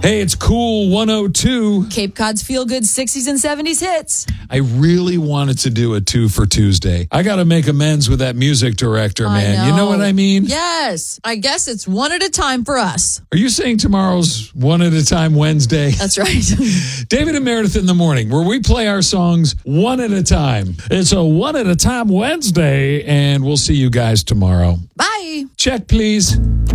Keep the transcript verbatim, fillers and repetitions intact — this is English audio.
Hey, it's Cool one oh two. Cape Cod's feel-good sixties and seventies hits. I really wanted to do a two for Tuesday. I got to make amends with that music director, I man. You know what I mean? Yes. I guess it's one at a time for us. Are you saying tomorrow's one at a time Wednesday? That's right. David and Meredith in the morning, where we play our songs one at a time. It's a one at a time Wednesday, and we'll see you guys tomorrow. Bye. Check, please.